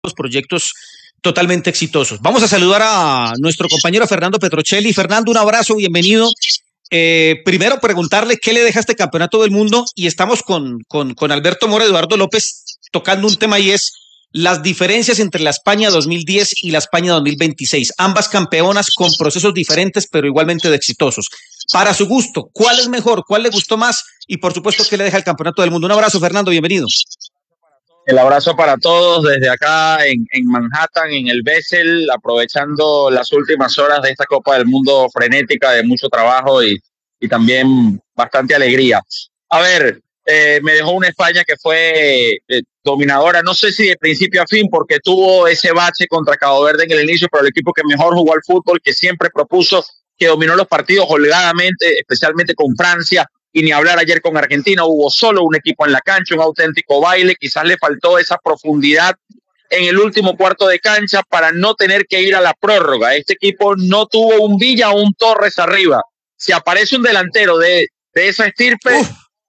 los proyectos totalmente exitosos. Vamos a saludar a nuestro compañero Fernando Petrocelli. Fernando, un abrazo, bienvenido. Primero preguntarle qué le deja este campeonato del mundo, y estamos con Alberto Mora, Eduardo López, tocando un tema, y es las diferencias entre la España 2010 y la España 2026. Ambas campeonas con procesos diferentes, pero igualmente de exitosos. Para su gusto, ¿cuál es mejor? ¿Cuál le gustó más? Y por supuesto, ¿qué le deja el campeonato del mundo? Un abrazo, Fernando, bienvenido. El abrazo para todos desde acá en Manhattan, en el Bessel, aprovechando las últimas horas de esta Copa del Mundo frenética, de mucho trabajo y también bastante alegría. A ver, me dejó una España que fue dominadora, no sé si de principio a fin, porque tuvo ese bache contra Cabo Verde en el inicio, pero el equipo que mejor jugó al fútbol, que siempre propuso, que dominó los partidos holgadamente, especialmente con Francia. Y ni hablar ayer con Argentina, hubo solo un equipo en la cancha, un auténtico baile. Quizás le faltó esa profundidad en el último cuarto de cancha para no tener que ir a la prórroga. Este equipo no tuvo un Villa o un Torres arriba. Si aparece un delantero de esa estirpe,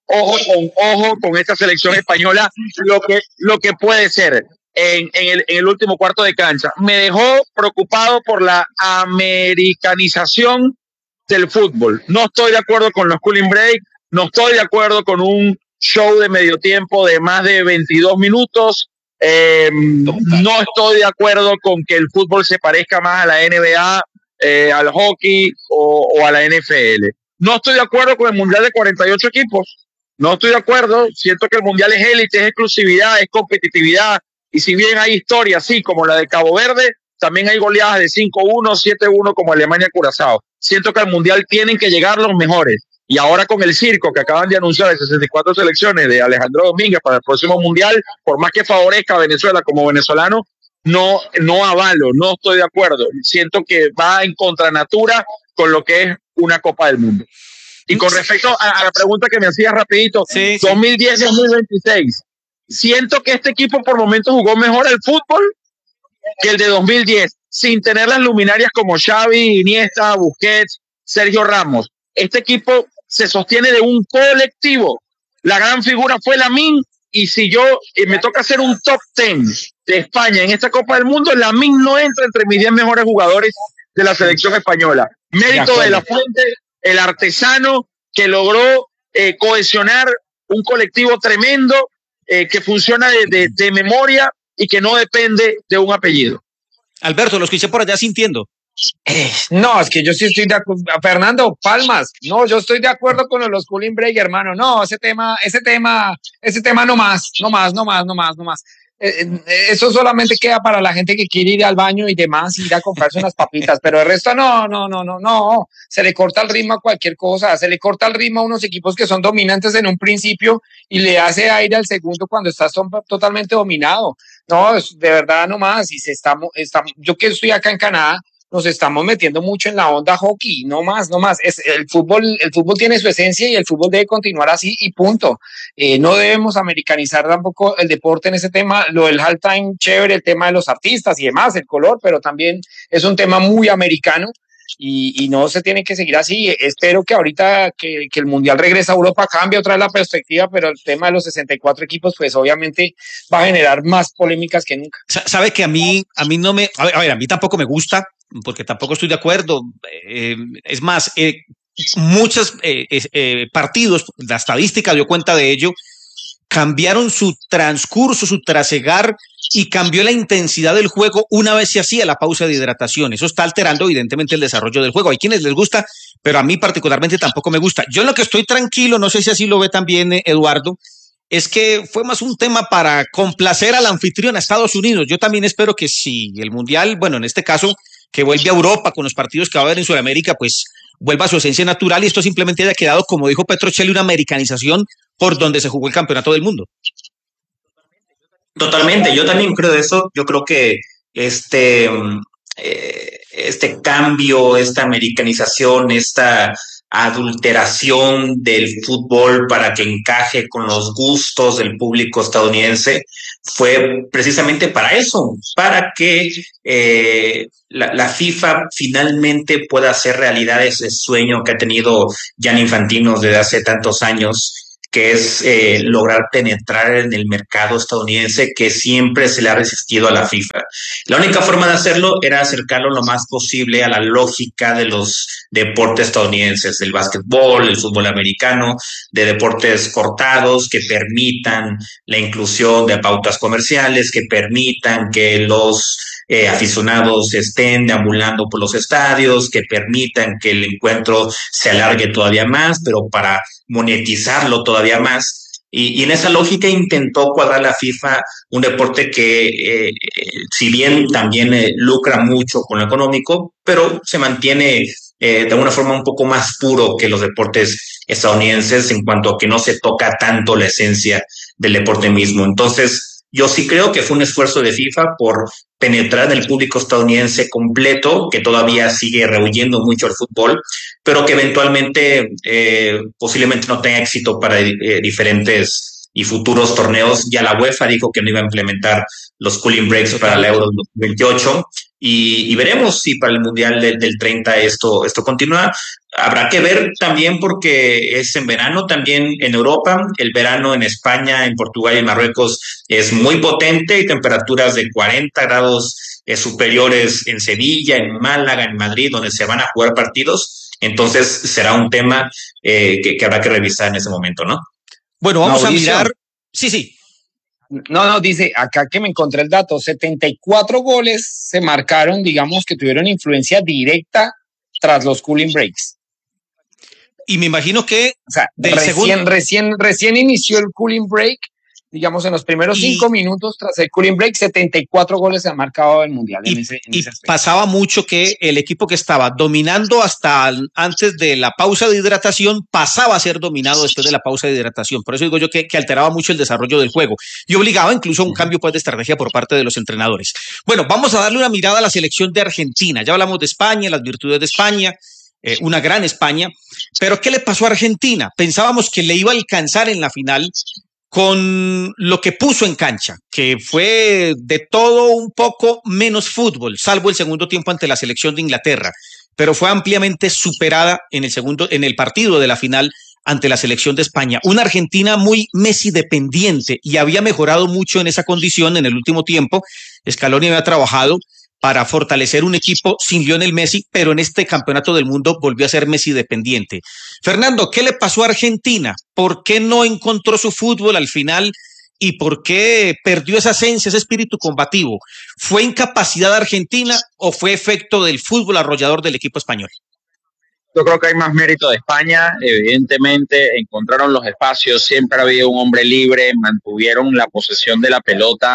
ojo con esta selección española, lo que puede ser en el último cuarto de cancha. Me dejó preocupado por la americanización del fútbol. No estoy de acuerdo con los cooling break, no estoy de acuerdo con un show de medio tiempo de más de 22 minutos, no estoy de acuerdo con que el fútbol se parezca más a la NBA, al hockey o a la NFL. No estoy de acuerdo con el Mundial de 48 equipos, no estoy de acuerdo, siento que el Mundial es élite, es exclusividad, es competitividad, y si bien hay historias, sí, como la de Cabo Verde, también hay goleadas de 5-1, 7-1 como Alemania-Curazao. Siento que al Mundial tienen que llegar los mejores. Y ahora con el circo que acaban de anunciar de 64 selecciones de Alejandro Domínguez para el próximo Mundial, por más que favorezca a Venezuela como venezolano, no avalo, no estoy de acuerdo. Siento que va en contranatura con lo que es una Copa del Mundo. Y con respecto a la pregunta que me hacías rapidito, sí. 2010-2026, siento que este equipo por momentos jugó mejor el fútbol que el de 2010, sin tener las luminarias como Xavi, Iniesta, Busquets, Sergio Ramos. Este equipo se sostiene de un colectivo. La gran figura fue Lamine, y si yo me toca hacer un top 10 de España en esta Copa del Mundo, Lamine no entra entre mis 10 mejores jugadores de la selección española. Mérito de la Fuente, el artesano que logró cohesionar un colectivo tremendo que funciona de memoria y que no depende de un apellido. Alberto, lo escuché por allá sintiendo. No, es que yo sí estoy de acuerdo. Fernando, palmas. No, yo estoy de acuerdo con los cooling break, hermano. No, ese tema no más. Eso solamente queda para la gente que quiere ir al baño y demás, ir a comprarse unas papitas, pero el resto no. Se le corta el ritmo a cualquier cosa, se le corta el ritmo a unos equipos que son dominantes en un principio y le hace aire al segundo cuando estás totalmente dominado. No, de verdad no más. Y yo que estoy acá en Canadá, nos estamos metiendo mucho en la onda hockey, no más. El fútbol tiene su esencia y el fútbol debe continuar así y punto. No debemos americanizar tampoco el deporte en ese tema. Lo del halftime, chévere, el tema de los artistas y demás, el color, pero también es un tema muy americano y no se tiene que seguir así. Espero que ahorita que el Mundial regresa a Europa cambie otra vez la perspectiva, pero el tema de los 64 equipos, pues obviamente va a generar más polémicas que nunca. Sabe que a mí no me... A ver, a mí tampoco me gusta, porque tampoco estoy de acuerdo. Es más, muchos partidos, la estadística dio cuenta de ello, cambiaron su transcurso, su trasegar, y cambió la intensidad del juego una vez se hacía la pausa de hidratación. Eso está alterando evidentemente el desarrollo del juego. Hay quienes les gusta, pero a mí particularmente tampoco me gusta. Yo en lo que estoy tranquilo, no sé si así lo ve también Eduardo, es que fue más un tema para complacer al anfitrión, a Estados Unidos. Yo también espero que si el Mundial, bueno, en este caso, que vuelve a Europa con los partidos que va a haber en Sudamérica, pues vuelva a su esencia natural y esto simplemente haya quedado, como dijo Petrocelli, una americanización por donde se jugó el campeonato del mundo. Totalmente, yo también creo eso. Yo creo que este cambio, esta americanización, esta adulteración del fútbol para que encaje con los gustos del público estadounidense fue precisamente para eso, para que la FIFA finalmente pueda hacer realidad ese sueño que ha tenido Gianni Infantino desde hace tantos años, que es lograr penetrar en el mercado estadounidense, que siempre se le ha resistido a la FIFA. La única forma de hacerlo era acercarlo lo más posible a la lógica de los deportes estadounidenses, del básquetbol, el fútbol americano, de deportes cortados que permitan la inclusión de pautas comerciales, que permitan que los aficionados estén deambulando por los estadios, que permitan que el encuentro se alargue todavía más, pero para monetizarlo todavía más. Y en esa lógica intentó cuadrar la FIFA un deporte que, si bien también lucra mucho con lo económico, pero se mantiene de alguna forma un poco más puro que los deportes estadounidenses en cuanto a que no se toca tanto la esencia del deporte mismo. Entonces, yo sí creo que fue un esfuerzo de FIFA por penetrar en el público estadounidense completo, que todavía sigue rehuyendo mucho al fútbol, pero que eventualmente posiblemente no tenga éxito para diferentes y futuros torneos. Ya la UEFA dijo que no iba a implementar los cooling breaks para el Euro 2028 y veremos si para el Mundial del 30 esto continúa. Habrá que ver también porque es en verano también en Europa. El verano en España, en Portugal y en Marruecos es muy potente y temperaturas de 40 grados superiores en Sevilla, en Málaga, en Madrid, donde se van a jugar partidos. Entonces será un tema que habrá que revisar en ese momento, ¿no? Bueno, vamos Mauricio. A mirar. Sí. No, dice acá que me encontré el dato, 74 goles se marcaron, digamos, que tuvieron influencia directa tras los cooling breaks. Y me imagino que o sea, recién inició el cooling break, digamos, en los primeros 5 minutos tras el cooling break, 74 goles se han marcado el Mundial. Y pasaba mucho que el equipo que estaba dominando hasta antes de la pausa de hidratación pasaba a ser dominado después de la pausa de hidratación. Por eso digo yo que alteraba mucho el desarrollo del juego y obligaba incluso a un cambio pues, de estrategia por parte de los entrenadores. Bueno, vamos a darle una mirada a la selección de Argentina. Ya hablamos de España, las virtudes de España. Una gran España, pero ¿qué le pasó a Argentina? Pensábamos que le iba a alcanzar en la final con lo que puso en cancha, que fue de todo un poco menos fútbol, salvo el segundo tiempo ante la selección de Inglaterra, pero fue ampliamente superada en el partido de la final ante la selección de España. Una Argentina muy Messi dependiente y había mejorado mucho en esa condición en el último tiempo. Scaloni había trabajado para fortalecer un equipo sin Lionel Messi, pero en este campeonato del mundo volvió a ser Messi dependiente. Fernando, ¿qué le pasó a Argentina? ¿Por qué no encontró su fútbol al final y por qué perdió esa esencia, ese espíritu combativo? ¿Fue incapacidad de Argentina o fue efecto del fútbol arrollador del equipo español? Yo creo que hay más mérito de España, evidentemente encontraron los espacios, siempre había un hombre libre, mantuvieron la posesión de la pelota.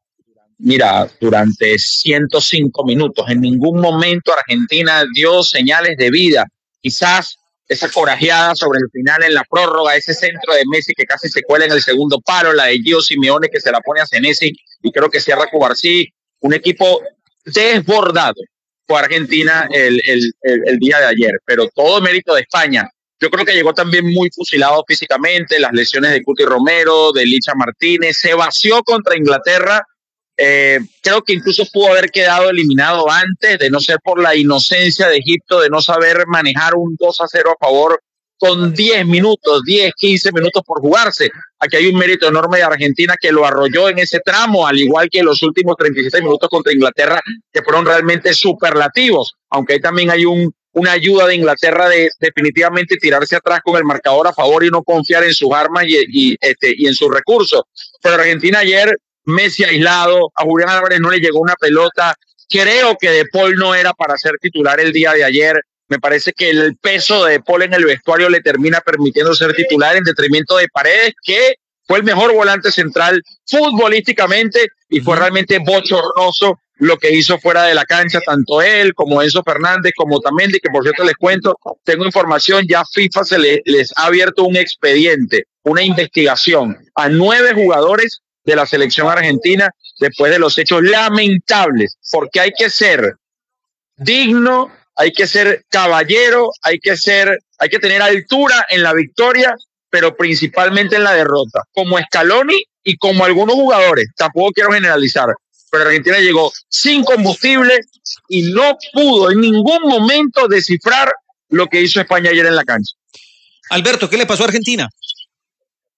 Mira, durante 105 minutos, en ningún momento Argentina dio señales de vida. Quizás esa corajeada sobre el final en la prórroga, ese centro de Messi que casi se cuela en el segundo palo, la de Gio Simeone que se la pone a Senesi y creo que cierra Cubarsí. Un equipo desbordado por Argentina el día de ayer, pero todo mérito de España. Yo creo que llegó también muy fusilado físicamente, las lesiones de Cuti Romero, de Licha Martínez, se vació contra Inglaterra. Creo que incluso pudo haber quedado eliminado antes, de no ser por la inocencia de Egipto, de no saber manejar un 2-0 a favor con 10 minutos, 10, 15 minutos por jugarse. Aquí hay un mérito enorme de Argentina que lo arrolló en ese tramo, al igual que los últimos 37 minutos contra Inglaterra, que fueron realmente superlativos, aunque ahí también hay una ayuda de Inglaterra de definitivamente tirarse atrás con el marcador a favor y no confiar en sus armas y en sus recursos. Pero Argentina ayer, Messi aislado, a Julián Álvarez no le llegó una pelota. Creo que De Paul no era para ser titular el día de ayer. Me parece que el peso de De Paul en el vestuario le termina permitiendo ser titular en detrimento de Paredes, que fue el mejor volante central futbolísticamente y fue realmente bochornoso lo que hizo fuera de la cancha, tanto él como Enzo Fernández, como Otamendi, que por cierto les cuento, tengo información, ya FIFA les ha abierto un expediente, una investigación a 9 jugadores de la selección argentina después de los hechos lamentables, porque hay que ser digno, hay que ser caballero, hay que tener altura en la victoria, pero principalmente en la derrota, como Scaloni y como algunos jugadores, tampoco quiero generalizar, pero Argentina llegó sin combustible y no pudo en ningún momento descifrar lo que hizo España ayer en la cancha. Alberto, ¿qué le pasó a Argentina?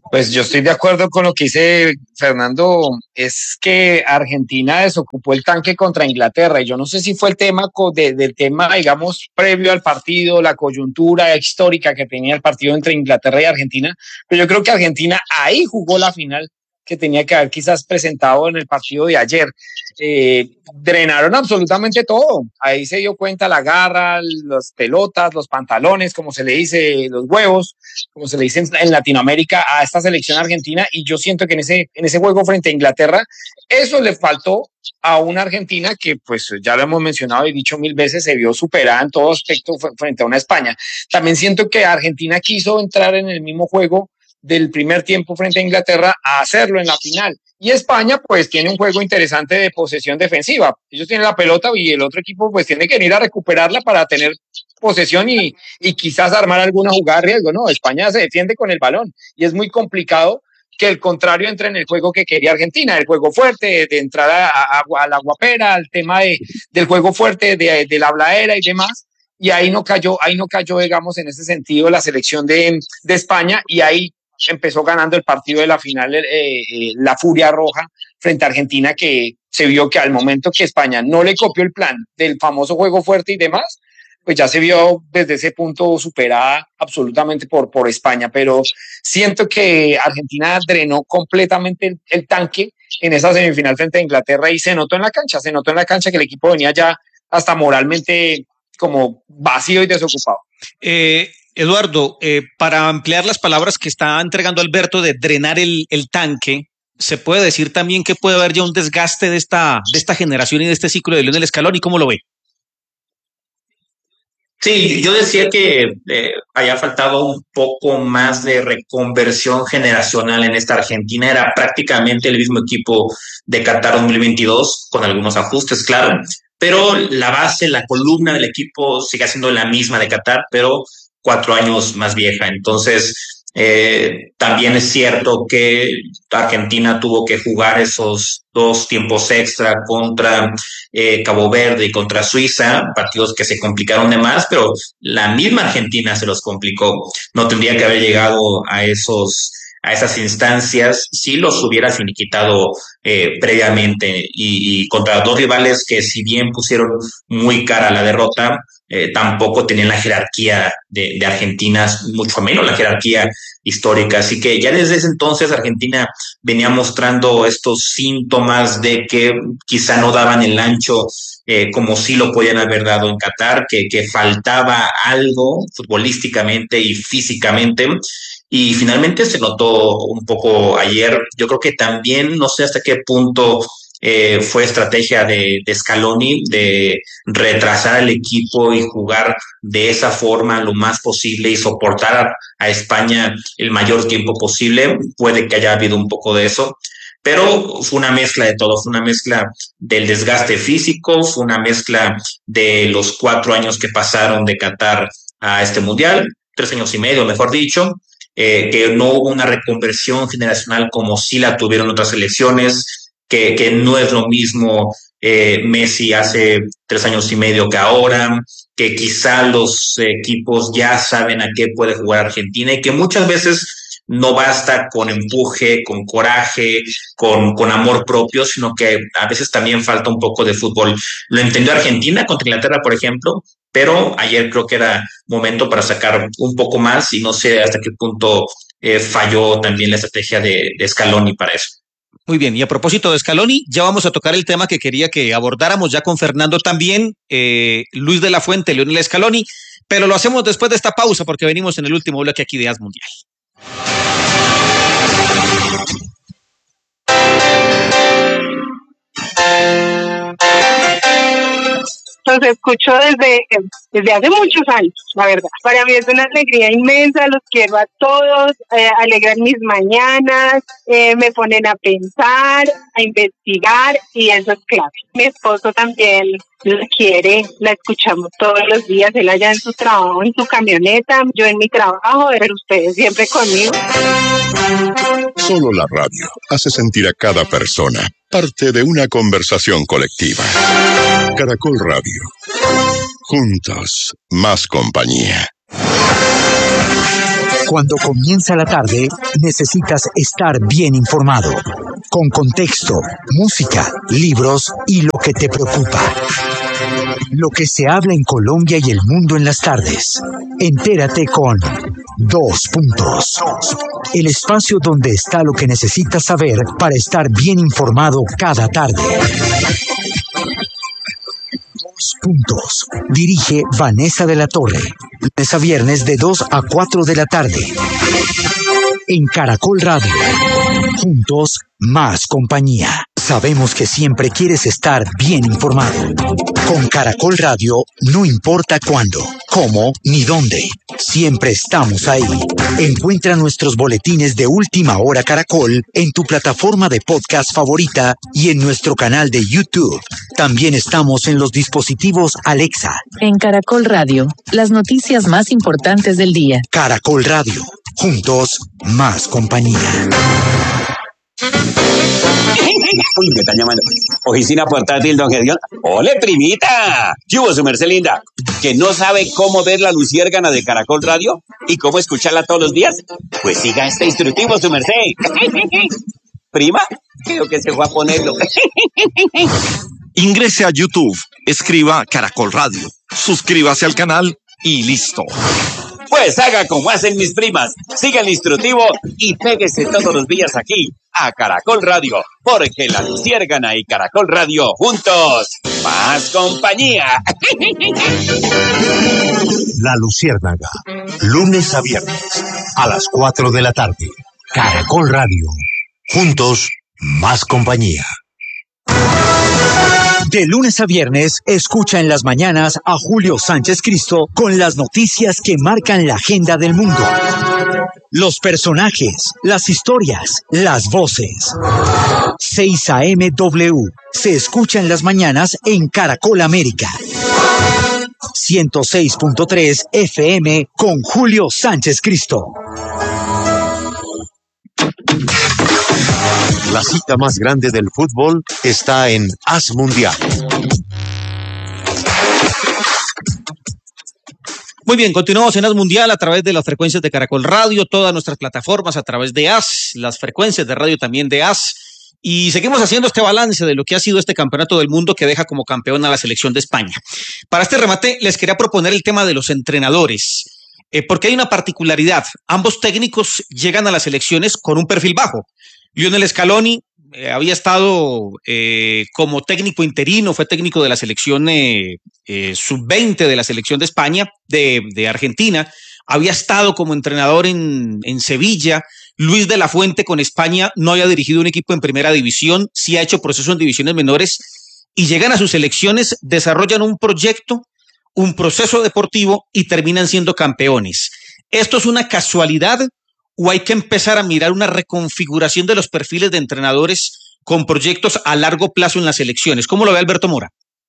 Pues yo estoy de acuerdo con lo que dice Fernando, es que Argentina desocupó el tanque contra Inglaterra y yo no sé si fue el tema del tema, digamos, previo al partido, la coyuntura histórica que tenía el partido entre Inglaterra y Argentina, pero yo creo que Argentina ahí jugó la final que tenía que haber quizás presentado en el partido de ayer. Drenaron absolutamente todo. Ahí se dio cuenta la garra, las pelotas, los pantalones, como se le dice, los huevos, como se le dice en Latinoamérica a esta selección argentina. Y yo siento que en ese juego frente a Inglaterra, eso le faltó a una Argentina que, pues ya lo hemos mencionado y dicho mil veces, se vio superada en todo aspecto frente a una España. También siento que Argentina quiso entrar en el mismo juego del primer tiempo frente a Inglaterra a hacerlo en la final. Y España pues tiene un juego interesante de posesión defensiva. Ellos tienen la pelota y el otro equipo pues tiene que ir a recuperarla para tener posesión y quizás armar alguna jugada de riesgo. No, España se defiende con el balón y es muy complicado que el contrario entre en el juego que quería Argentina, el juego fuerte, de entrada a la guapera, el tema del juego fuerte, de la habladera y demás. Y ahí no cayó, digamos, en ese sentido la selección de España y ahí empezó ganando el partido de la final la Furia Roja frente a Argentina, que se vio que al momento que España no le copió el plan del famoso juego fuerte y demás, pues ya se vio desde ese punto superada absolutamente por España, pero siento que Argentina drenó completamente el tanque en esa semifinal frente a Inglaterra y se notó en la cancha que el equipo venía ya hasta moralmente como vacío y desocupado. Eduardo, para ampliar las palabras que está entregando Alberto de drenar el tanque, ¿se puede decir también que puede haber ya un desgaste de esta generación y de este ciclo de Lionel Scaloni? ¿Cómo lo ve? Sí, yo decía que haya faltado un poco más de reconversión generacional en esta Argentina. Era prácticamente el mismo equipo de Qatar 2022, con algunos ajustes, claro, pero la base, la columna del equipo sigue siendo la misma de Qatar, pero 4 años más vieja. Entonces, también es cierto que Argentina tuvo que jugar esos 2 tiempos extra contra Cabo Verde y contra Suiza, partidos que se complicaron de más, pero la misma Argentina se los complicó. No tendría que haber llegado a esas instancias si los hubiera finiquitado previamente y contra dos rivales que si bien pusieron muy cara la derrota, tampoco tenían la jerarquía de Argentina, mucho menos la jerarquía histórica. Así que ya desde ese entonces Argentina venía mostrando estos síntomas de que quizá no daban el ancho como sí lo podían haber dado en Qatar, que faltaba algo futbolísticamente y físicamente. Y finalmente se notó un poco ayer. Yo creo que también, no sé hasta qué punto fue estrategia de Scaloni de retrasar al equipo y jugar de esa forma lo más posible y soportar a España el mayor tiempo posible. Puede que haya habido un poco de eso, pero fue una mezcla de todo, fue una mezcla del desgaste físico, fue una mezcla de los 4 años que pasaron de Qatar a este mundial, 3 años y medio, mejor dicho, que no hubo una reconversión generacional como sí la tuvieron otras selecciones, que no es lo mismo Messi hace 3 años y medio que ahora, que quizá los equipos ya saben a qué puede jugar Argentina y que muchas veces no basta con empuje, con coraje, con amor propio, sino que a veces también falta un poco de fútbol. Lo entendió Argentina contra Inglaterra, por ejemplo, pero ayer creo que era momento para sacar un poco más y no sé hasta qué punto falló también la estrategia de Scaloni para eso. Muy bien, y a propósito de Scaloni, ya vamos a tocar el tema que quería que abordáramos ya con Fernando también, Luis de la Fuente, Lionel Scaloni, pero lo hacemos después de esta pausa porque venimos en el último bloque aquí de As Mundial. Los escucho desde hace muchos años, la verdad. Para mí es una alegría inmensa, los quiero a todos, alegran mis mañanas, me ponen a pensar, a investigar y eso es clave. Mi esposo también la quiere, la escuchamos todos los días, él allá en su trabajo, en su camioneta, yo en mi trabajo, pero ustedes siempre conmigo. Solo la radio hace sentir a cada persona parte de una conversación colectiva. Caracol Radio. Juntos, más compañía. Cuando comienza la tarde, necesitas estar bien informado, con contexto, música, libros y lo que te preocupa. Lo que se habla en Colombia y el mundo en las tardes. Entérate con Dos Puntos. El espacio donde está lo que necesitas saber para estar bien informado cada tarde. Dos Puntos. Dirige Vanessa de la Torre. Lunes a viernes de 2 a 4 de la tarde. En Caracol Radio. Juntos, más compañía. Sabemos que siempre quieres estar bien informado. Con Caracol Radio, no importa cuándo, cómo ni dónde. Siempre estamos ahí. Encuentra nuestros boletines de Última Hora Caracol en tu plataforma de podcast favorita y en nuestro canal de YouTube. También estamos en los dispositivos Alexa. En Caracol Radio, las noticias más importantes del día. Caracol Radio. Juntos, más compañía. Uy, me están llamando. Oficina portátil, don Gedeón. ¡Ole, primita! ¿Qué hubo, su merced linda? ¿Que no sabe cómo ver la luciérgana de Caracol Radio? ¿Y cómo escucharla todos los días? Pues siga este instructivo, su merced. ¿Prima? Creo que se fue a ponerlo. Ingrese a YouTube, escriba Caracol Radio, suscríbase al canal y listo. Pues haga como hacen mis primas, siga el instructivo y péguese todos los días aquí, a Caracol Radio, porque la luciérgana y Caracol Radio juntos, más compañía. La Luciérnaga, lunes a viernes, a las 4 de la tarde. Caracol Radio, juntos, más compañía. De lunes a viernes, escucha en las mañanas a Julio Sánchez Cristo con las noticias que marcan la agenda del mundo. Los personajes, las historias, las voces. 6 a.m. W se escucha en las mañanas en Caracol América. 106.3 FM con Julio Sánchez Cristo. La cita más grande del fútbol está en AS Mundial. Muy bien, continuamos en AS Mundial a través de las frecuencias de Caracol Radio, todas nuestras plataformas a través de AS, las frecuencias de radio también de AS. Y seguimos haciendo este balance de lo que ha sido este campeonato del mundo que deja como campeón a la selección de España. Para este remate les quería proponer el tema de los entrenadores, porque hay una particularidad. Ambos técnicos llegan a las selecciones con un perfil bajo. Lionel Scaloni había estado como técnico interino, fue técnico de la selección sub-20 de la selección de España, de Argentina, había estado como entrenador en Sevilla. Luis de la Fuente con España no había dirigido un equipo en primera división, sí ha hecho procesos en divisiones menores y llegan a sus selecciones, desarrollan un proyecto, un proceso deportivo y terminan siendo campeones. ¿Esto es una casualidad o hay que empezar a mirar una reconfiguración de los perfiles de entrenadores con proyectos a largo plazo en las selecciones? ¿Cómo lo ve Alberto Mora?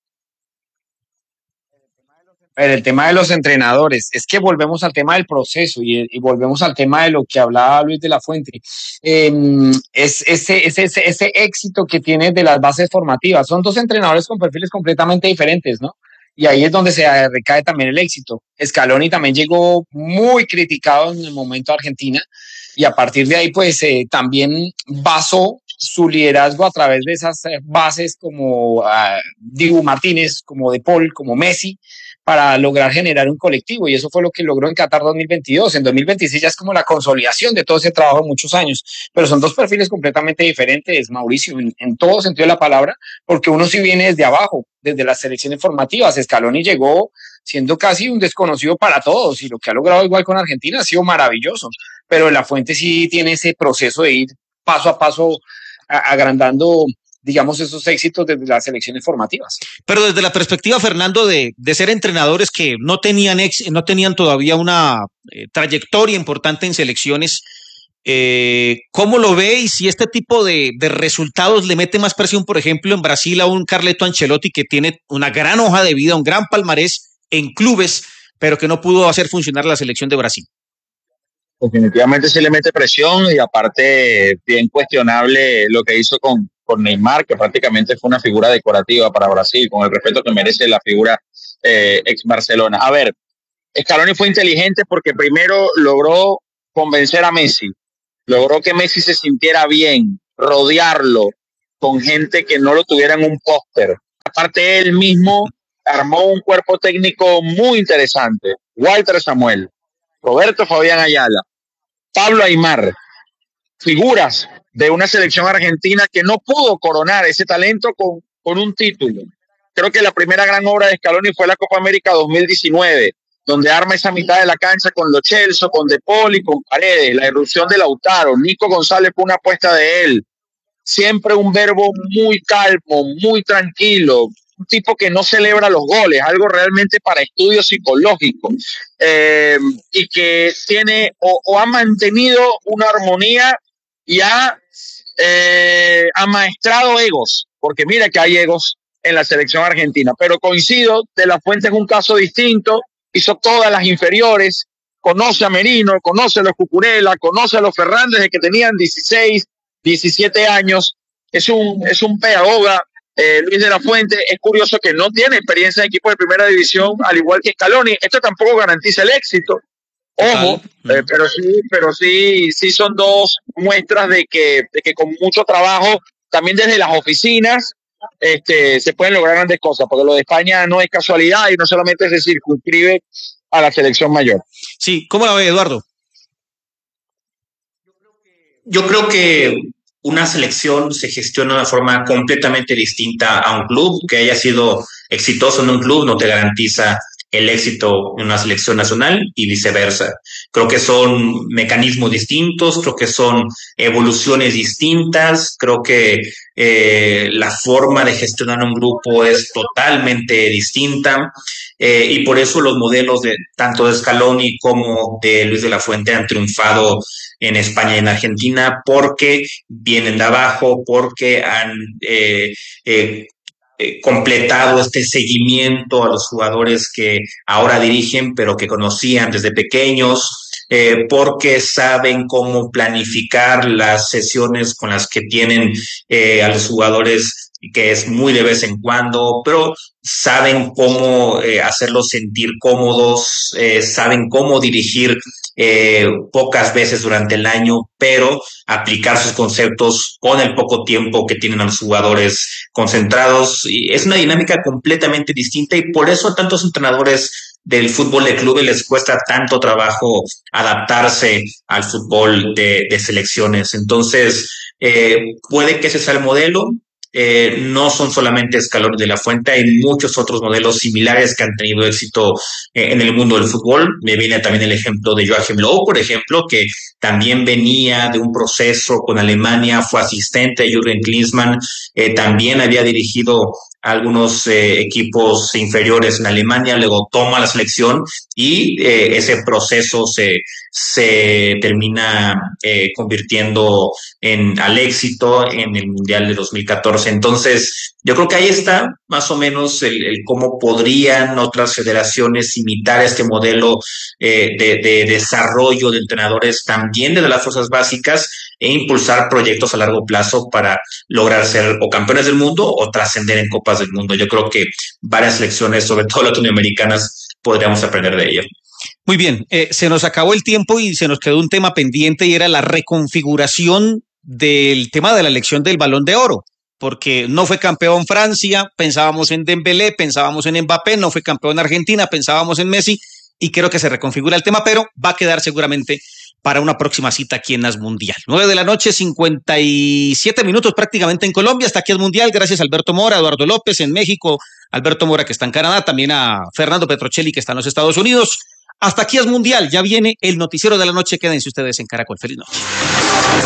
El tema de los entrenadores, es que volvemos al tema del proceso y volvemos al tema de lo que hablaba Luis de la Fuente. Es ese éxito que tiene de las bases formativas. Son dos entrenadores con perfiles completamente diferentes, ¿no? Y ahí es donde se recae también el éxito. Scaloni también llegó muy criticado en el momento de Argentina y a partir de ahí pues también basó su liderazgo a través de esas bases como Dibu Martínez, como De Paul, como Messi, para lograr generar un colectivo, y eso fue lo que logró en Qatar 2022. En 2026 ya es como la consolidación de todo ese trabajo de muchos años, pero son dos perfiles completamente diferentes, Mauricio, en todo sentido de la palabra, porque uno sí viene desde abajo, desde las selecciones formativas. Scaloni llegó siendo casi un desconocido para todos, y lo que ha logrado igual con Argentina ha sido maravilloso, pero La Fuente sí tiene ese proceso de ir paso a paso agrandando, digamos, esos éxitos desde las selecciones formativas. Pero desde la perspectiva, Fernando, de ser entrenadores que no tenían todavía una trayectoria importante en selecciones, ¿cómo lo ve? Y si este tipo de resultados le mete más presión, por ejemplo, en Brasil a un Carleto Ancelotti que tiene una gran hoja de vida, un gran palmarés en clubes, pero que no pudo hacer funcionar la selección de Brasil. Definitivamente se le mete presión, y aparte bien cuestionable lo que hizo con Neymar, que prácticamente fue una figura decorativa para Brasil, con el respeto que merece la figura ex Barcelona. A ver, Scaloni fue inteligente porque primero logró convencer a Messi, logró que Messi se sintiera bien, rodearlo con gente que no lo tuviera en un póster. Aparte, él mismo armó un cuerpo técnico muy interesante. Walter Samuel, Roberto Fabián Ayala, Pablo Aimar, figuras de una selección argentina que no pudo coronar ese talento con un título. Creo que la primera gran obra de Scaloni fue la Copa América 2019, donde arma esa mitad de la cancha con Lo Celso, con De Paul y con Paredes, la irrupción de Lautaro. Nico González fue una apuesta de él. Siempre un verbo muy calmo, muy tranquilo, un tipo que no celebra los goles, algo realmente para estudio psicológico, y que tiene o ha mantenido una armonía y ha amaestrado egos, porque mira que hay egos en la selección argentina, pero coincido, De La Fuente es un caso distinto, hizo todas las inferiores, conoce a Merino, conoce a los Cucurella, conoce a los Fernández de que tenían 16, 17 años, es un pedagoga. Luis de la Fuente, es curioso que no tiene experiencia en equipos de primera división, al igual que Scaloni. Esto tampoco garantiza el éxito, ojo, pero sí son dos muestras de que con mucho trabajo, también desde las oficinas, se pueden lograr grandes cosas, porque lo de España no es casualidad y no solamente se circunscribe a la selección mayor. Sí, ¿cómo la ve, Eduardo? Yo creo que una selección se gestiona de una forma completamente distinta a un club. Que haya sido exitoso en un club no te garantiza el éxito en una selección nacional y viceversa. Creo que son mecanismos distintos, creo que son evoluciones distintas, creo que la forma de gestionar un grupo es totalmente distinta, y por eso los modelos de tanto de Scaloni como de Luis de la Fuente han triunfado en España y en Argentina, porque vienen de abajo, porque han completado este seguimiento a los jugadores que ahora dirigen, pero que conocían desde pequeños, porque saben cómo planificar las sesiones con las que tienen a los jugadores, que es muy de vez en cuando, pero saben cómo hacerlos sentir cómodos, saben cómo dirigir pocas veces durante el año, pero aplicar sus conceptos con el poco tiempo que tienen a los jugadores concentrados. Y es una dinámica completamente distinta, y por eso a tantos entrenadores del fútbol de clubes les cuesta tanto trabajo adaptarse al fútbol de selecciones. Entonces, puede que ese sea el modelo. No son solamente Scaloni de la Fuente, hay muchos otros modelos similares que han tenido éxito en el mundo del fútbol. Me viene también el ejemplo de Joachim Löw, por ejemplo, que también venía de un proceso con Alemania, fue asistente de Jürgen Klinsmann, también había dirigido algunos equipos inferiores en Alemania, luego toma la selección y ese proceso se termina convirtiendo al éxito en el Mundial de 2014. Entonces, yo creo que ahí está más o menos el cómo podrían otras federaciones imitar este modelo de desarrollo de entrenadores también desde las fuerzas básicas, e impulsar proyectos a largo plazo para lograr ser o campeones del mundo o trascender en Copas del Mundo. Yo creo que varias selecciones, sobre todo latinoamericanas, podríamos aprender de ello. Muy bien, se nos acabó el tiempo y se nos quedó un tema pendiente, y era la reconfiguración del tema de la elección del Balón de Oro, porque no fue campeón Francia, pensábamos en Dembélé, pensábamos en Mbappé, no fue campeón Argentina, pensábamos en Messi, y creo que se reconfigura el tema, pero va a quedar seguramente para una próxima cita aquí en As Mundial. 9:00 57 minutos prácticamente en Colombia. Hasta aquí As Mundial. Gracias a Alberto Mora, Eduardo López en México, Alberto Mora que está en Canadá, también a Fernando Petrocelli que está en los Estados Unidos. Hasta aquí As Mundial. Ya viene el noticiero de la noche. Quédense ustedes en Caracol. Feliz noche.